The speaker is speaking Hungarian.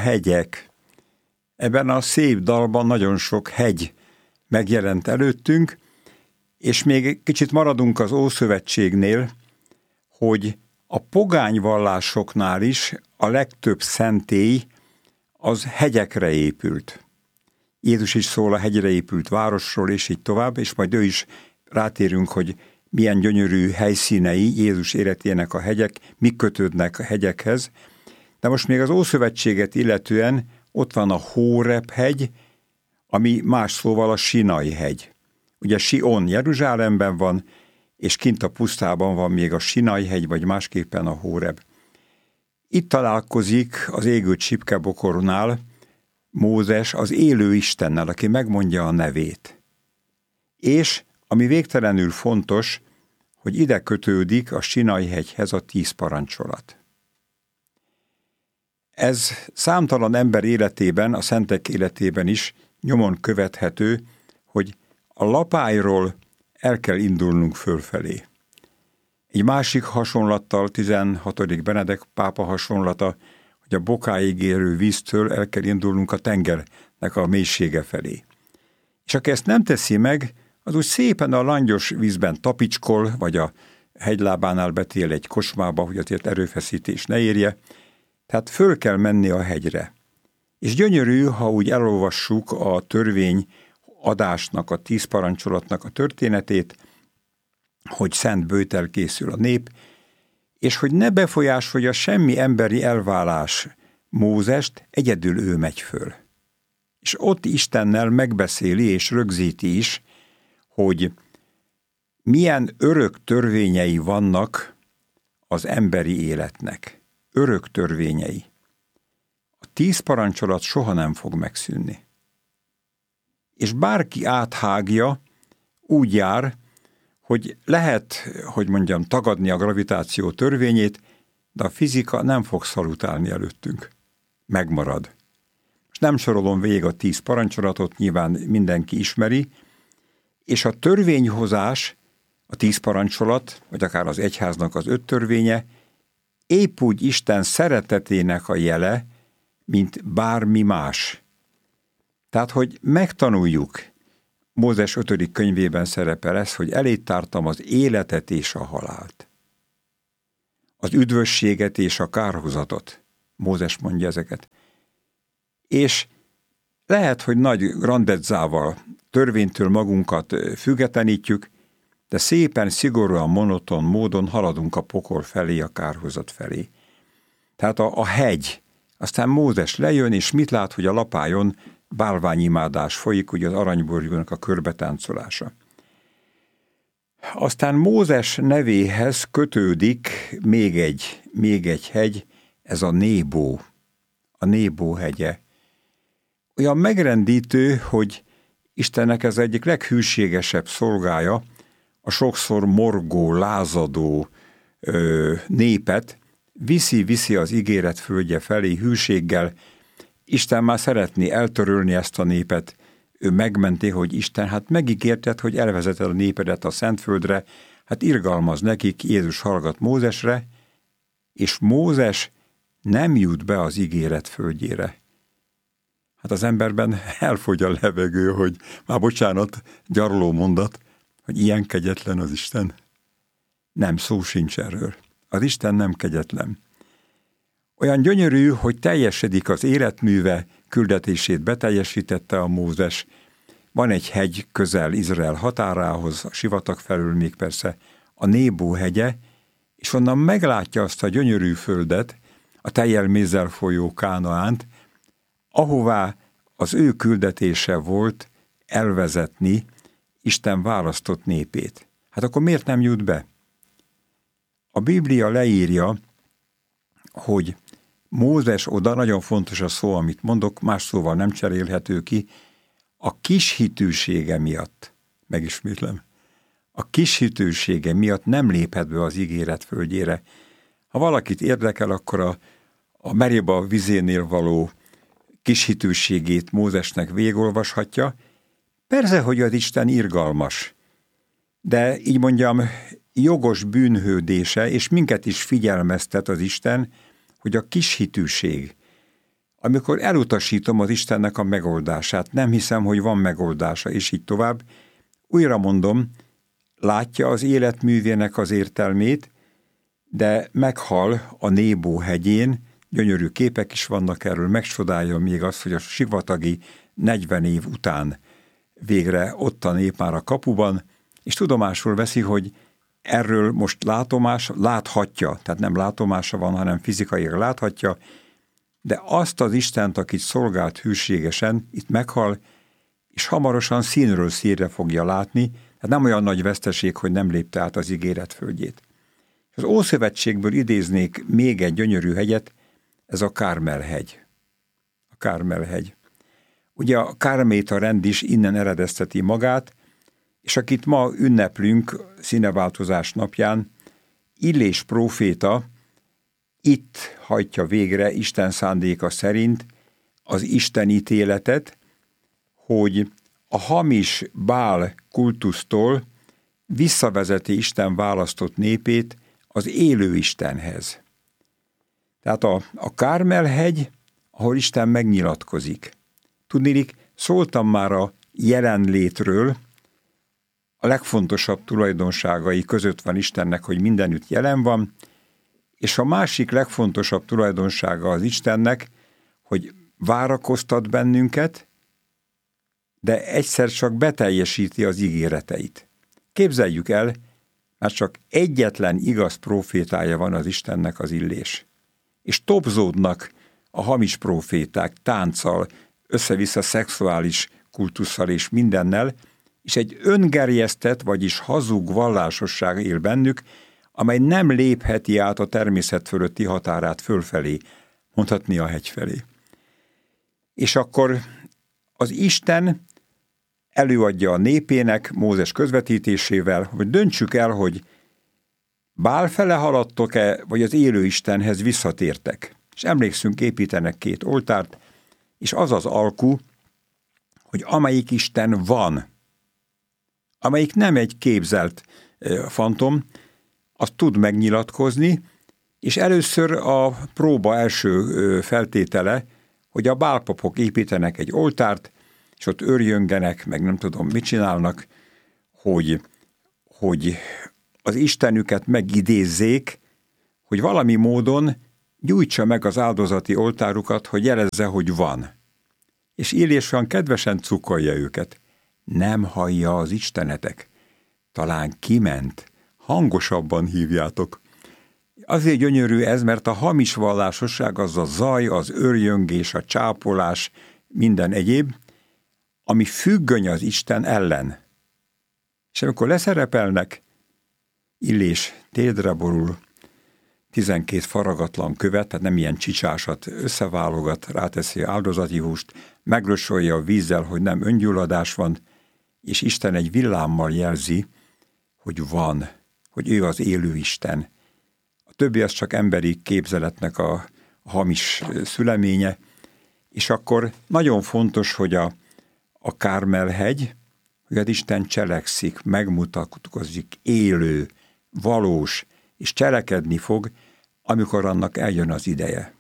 hegyek. Ebben a szép dalban nagyon sok hegy megjelent előttünk, és még kicsit maradunk az Ószövetségnél, hogy a pogány vallásoknál is a legtöbb szentély az hegyekre épült. Jézus is szól a hegyre épült városról, és így tovább, és majd ő is rátérünk, hogy milyen gyönyörű helyszínei Jézus életének a hegyek, mik kötődnek a hegyekhez. De most még az Ószövetséget illetően ott van a Hóreb hegy, ami más szóval a Sinai hegy. Ugye Sion Jeruzsálemben van, és kint a pusztában van még a Sinai hegy, vagy másképpen a Hóreb. Itt találkozik az égő csipkebokornál Mózes az élő Istennel, aki megmondja a nevét. És, ami végtelenül fontos, hogy ide kötődik a Sinai hegyhez a 10 parancsolat. Ez számtalan ember életében, a szentek életében is nyomon követhető, hogy a lapályról el kell indulnunk fölfelé. Egy másik hasonlattal, 16. Benedek pápa hasonlata, hogy a bokáig érő víztől el kell indulnunk a tengernek a mélysége felé. És aki ezt nem teszi meg, az úgy szépen a langyos vízben tapicskol, vagy a hegylábánál betél egy kocsmába, hogy azért erőfeszítés ne érje. Tehát föl kell menni a hegyre. És gyönyörű, ha úgy elolvassuk a törvény adásnak, a 10 parancsolatnak a történetét, hogy szent bőtel készül a nép, és hogy ne befolyásolja semmi emberi elválás Mózest, egyedül ő megy föl. És ott Istennel megbeszéli és rögzíti is, hogy milyen örök törvényei vannak az emberi életnek. Örök törvényei. A 10 parancsolat soha nem fog megszűnni. És bárki áthágja, úgy jár, hogy lehet, hogy mondjam, tagadni a gravitáció törvényét, de a fizika nem fog szalutálni előttünk. Megmarad. És nem sorolom végig a 10 parancsolatot, nyilván mindenki ismeri, és a törvényhozás, a 10 parancsolat, vagy akár az egyháznak az 5 törvénye, épp úgy Isten szeretetének a jele, mint bármi más. Tehát, hogy megtanuljuk, Mózes 5. könyvében szerepel ez, hogy elé tártam az életet és a halált. Az üdvösséget és a kárhozatot. Mózes mondja ezeket. És lehet, hogy nagy grandezzával, törvénytől magunkat függetlenítjük, de szépen, szigorúan, monoton módon haladunk a pokol felé, a kárhozat felé. Tehát a hegy, aztán Mózes lejön, és mit lát, hogy a lapályon bálványimádás folyik, ugye az aranyborjúnak a körbetáncolása. Aztán Mózes nevéhez kötődik még egy hegy, ez a Nébó, a Nébó hegye. Olyan megrendítő, hogy Istennek ez egyik leghűségesebb szolgája, a sokszor morgó, lázadó népet viszi az ígéret földje felé hűséggel. Isten már szeretné eltörölni ezt a népet, ő megmenti, hogy Isten, hát megígérted, hogy elvezeted a népedet a Szentföldre, hát irgalmaz nekik, Jézus hallgat Mózesre, és Mózes nem jut be az ígéret földjére. Hát az emberben elfogy a levegő, hogy már bocsánat, gyarló mondat, hogy ilyen kegyetlen az Isten. Nem, szó sincs erről. Az Isten nem kegyetlen. Olyan gyönyörű, hogy teljesedik az életműve, küldetését beteljesítette a Mózes. Van egy hegy közel Izrael határához, a sivatag felül még persze a Nébó hegye, és onnan meglátja azt a gyönyörű földet, a tejjel mézzel folyó Kánaánt, ahová az ő küldetése volt elvezetni Isten választott népét. Hát akkor miért nem jut be? A Biblia leírja, hogy Mózes oda, nagyon fontos a szó, amit mondok, más szóval nem cserélhető ki, a kis hitűsége miatt, megismétlem, a kis hitűsége miatt nem léphet be az ígéret földjére. Ha valakit érdekel, akkor a Meriba vizénél való kis hitűségét Mózesnek végigolvashatja. Persze, hogy az Isten irgalmas, de így mondjam, jogos bűnhődése, és minket is figyelmeztet az Isten, hogy a kis hitűség, amikor elutasítom az Istennek a megoldását, nem hiszem, hogy van megoldása, és így tovább. Újra mondom, látja az életművének az értelmét, de meghal a Nébó hegyén, gyönyörű képek is vannak erről, megcsodálja még azt, hogy a sivatagi 40 év után végre ott a nép már a kapuban, és tudomásul veszi, hogy erről most láthatja, tehát nem látomása van, hanem fizikailag láthatja, de azt az Istent, akit szolgált hűségesen, itt meghal, és hamarosan színről színre fogja látni, tehát nem olyan nagy veszteség, hogy nem lépte át az ígéret földjét. Az Ószövetségből idéznék még egy gyönyörű hegyet, ez a Kármel-hegy. A Kármel-hegy. Ugye a Kárméta rend is innen eredezteti magát, és akit ma ünneplünk színeváltozás napján, Illés próféta itt hajtja végre Isten szándéka szerint az Isten ítéletet, hogy a hamis Bál kultusztól visszavezeti Isten választott népét az élő Istenhez. Tehát a Kármel-hegy, ahol Isten megnyilatkozik. Tudniillik, szóltam már a jelenlétről, a legfontosabb tulajdonságai között van Istennek, hogy mindenütt jelen van, és a másik legfontosabb tulajdonsága az Istennek, hogy várakoztat bennünket, de egyszer csak beteljesíti az ígéreteit. Képzeljük el, már csak egyetlen igaz prófétája van az Istennek, az Illés. És tobzódnak a hamis próféták tánccal, össze-vissza szexuális kultusszal és mindennel, és egy öngerjesztett, vagyis hazug vallásosság él bennük, amely nem lépheti át a természet fölötti határát fölfelé, mondhatni a hegy felé. És akkor az Isten előadja a népének Mózes közvetítésével, hogy döntsük el, hogy Bál fele haladtok-e, vagy az élő Istenhez visszatértek. És emlékszünk, építenek 2 oltárt, és az az alku, hogy amelyik Isten van, amelyik nem egy képzelt fantom, az tud megnyilatkozni, és először a próba első feltétele, hogy a bálpapok építenek egy oltárt, és ott őrjöngenek, meg nem tudom, mit csinálnak, hogy az Istenüket megidézzék, hogy valami módon gyújtsa meg az áldozati oltárukat, hogy jelezze, hogy van. És Illés olyan kedvesen cukolja őket. Nem hallja az Istenetek. Talán kiment, hangosabban hívjátok. Azért gyönyörű ez, mert a hamis vallásosság az a zaj, az őrjöngés, a csápolás, minden egyéb, ami függöny az Isten ellen. És amikor leszerepelnek, Illés térdre borul, 12 faragatlan követ, tehát nem ilyen csicsásat összeválogat, ráteszi áldozati húst, megrösolja a vízzel, hogy nem öngyulladás van, és Isten egy villámmal jelzi, hogy van, hogy ő az élő Isten. A többi az csak emberi képzeletnek a hamis szüleménye, és akkor nagyon fontos, hogy a Kármel-hegy, hogy az Isten cselekszik, megmutatkozik, élő, valós, és cselekedni fog, amikor annak eljön az ideje.